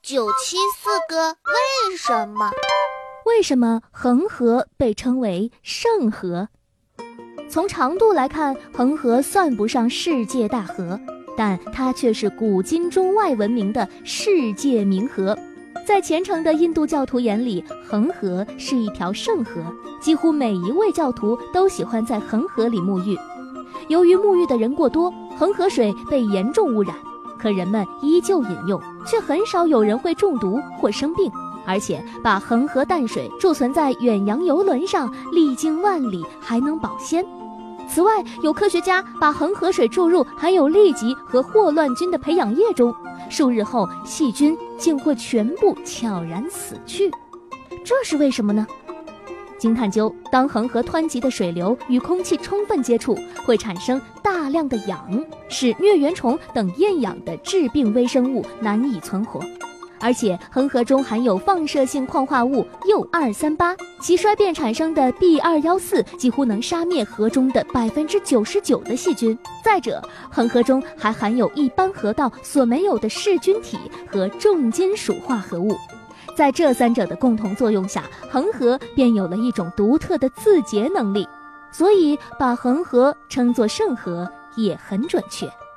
974个为什么？ 为什么恒河被称为圣河？从长度来看，恒河算不上世界大河，但它却是古今中外闻名的世界名河。在虔诚的印度教徒眼里，恒河是一条圣河，几乎每一位教徒都喜欢在恒河里沐浴。由于沐浴的人过多，恒河水被严重污染，可人们依旧饮用，却很少有人会中毒或生病。而且把恒河淡水贮存在远洋邮轮上，历经万里还能保鲜。此外，有科学家把恒河水注入含有痢疾和霍乱菌的培养液中，数日后细菌竟会全部悄然死去。这是为什么呢？经探究，当恒河湍急的水流与空气充分接触，会产生大量的氧，使疟原虫等厌氧的致病微生物难以存活。而且恒河中含有放射性矿化物铀238，其衰变产生的 B214 几乎能杀灭河中的 99% 的细菌。再者，恒河中还含有一般河道所没有的噬菌体和重金属化合物。在这三者的共同作用下，恒河便有了一种独特的自洁能力，所以把恒河称作圣河也很准确。